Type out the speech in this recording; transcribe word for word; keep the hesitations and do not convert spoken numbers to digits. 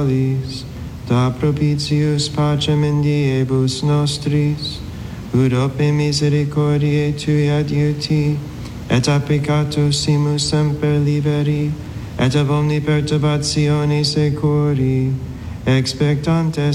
da propitius pacem in diebus nostris, ut ope misericordiae tui adiuti, et a peccatusimus semper liberi, et ab omni perturbatione securi, expectantes